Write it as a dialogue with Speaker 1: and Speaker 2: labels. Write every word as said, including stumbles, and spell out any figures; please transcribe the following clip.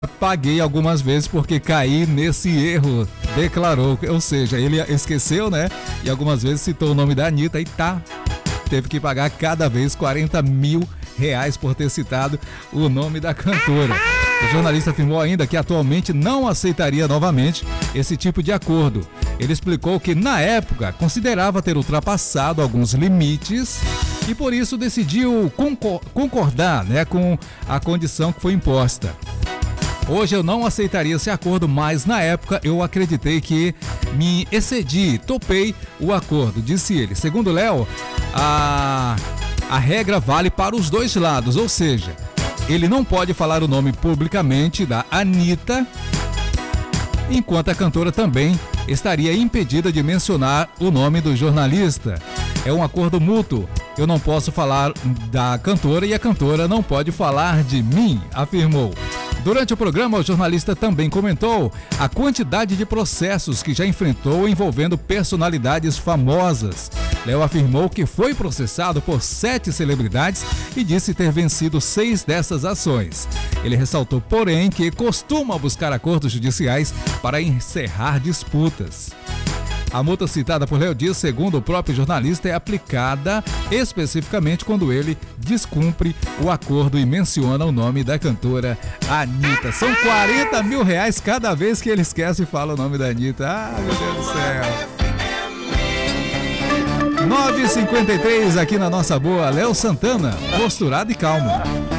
Speaker 1: Paguei algumas vezes porque caí nesse erro, declarou. Ou seja, ele esqueceu, né? E algumas vezes citou o nome da Anitta e tá. Teve que pagar cada vez quarenta mil reais por ter citado o nome da cantora. O jornalista afirmou ainda que atualmente não aceitaria novamente esse tipo de acordo. Ele explicou que na época considerava ter ultrapassado alguns limites e por isso decidiu concordar, né, com a condição que foi imposta. Hoje eu não aceitaria esse acordo, mas na época eu acreditei que me excedi, topei o acordo, disse ele. Segundo Léo, a, a regra vale para os dois lados, ou seja, ele não pode falar o nome publicamente da Anitta, enquanto a cantora também estaria impedida de mencionar o nome do jornalista. É um acordo mútuo. Eu não posso falar da cantora e a cantora não pode falar de mim, afirmou. Durante o programa, o jornalista também comentou a quantidade de processos que já enfrentou envolvendo personalidades famosas. Léo afirmou que foi processado por sete celebridades e disse ter vencido seis dessas ações. Ele ressaltou, porém, que costuma buscar acordos judiciais para encerrar disputas. A multa citada por Léo Dias, segundo o próprio jornalista, é aplicada especificamente quando ele descumpre o acordo e menciona o nome da cantora Anitta. São quarenta mil reais cada vez que ele esquece e fala o nome da Anitta. Ah, meu Deus do céu. nove e cinquenta e três aqui na nossa boa, Léo Santana, posturado e calmo.